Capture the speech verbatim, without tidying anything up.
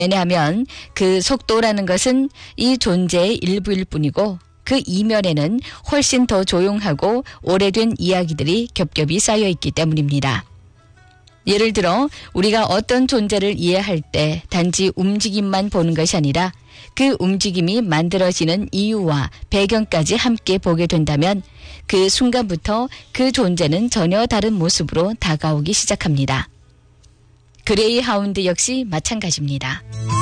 왜냐하면 그 속도라는 것은 이 존재의 일부일 뿐이고 그 이면에는 훨씬 더 조용하고 오래된 이야기들이 겹겹이 쌓여 있기 때문입니다. 예를 들어 우리가 어떤 존재를 이해할 때 단지 움직임만 보는 것이 아니라 그 움직임이 만들어지는 이유와 배경까지 함께 보게 된다면 그 순간부터 그 존재는 전혀 다른 모습으로 다가오기 시작합니다. 그레이하운드 역시 마찬가지입니다.